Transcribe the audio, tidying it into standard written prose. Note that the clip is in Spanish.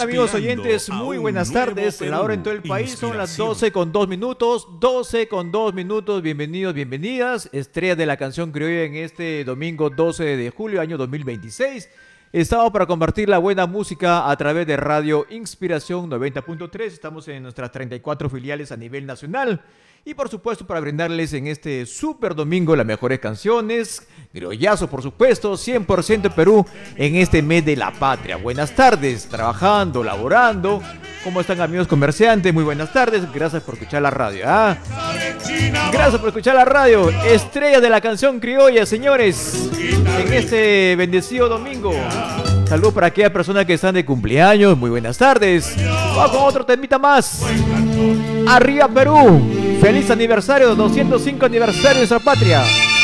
amigos oyentes? Muy buenas tardes. La hora en todo el país son las 12 con 2 minutos. 12 con 2 minutos. Bienvenidos, bienvenidas. Estrella de la canción criolla en este domingo 12 de julio, año 2026. Estamos para compartir la buena música a través de Radio Inspiración 90.3. Estamos en nuestras 34 filiales a nivel nacional. Y por supuesto para brindarles en este super domingo las mejores canciones, griollazo por supuesto, 100% Perú en este mes de la patria. Buenas tardes, trabajando, laborando. ¿Cómo están amigos comerciantes? Muy buenas tardes, gracias por escuchar la radio. Gracias por escuchar la radio, estrella de la canción criolla, señores, en este bendecido domingo. Saludos para aquellas personas que están de cumpleaños, muy buenas tardes. Vamos con otro temita más. Arriba Perú, feliz aniversario, 205 aniversario de nuestra patria.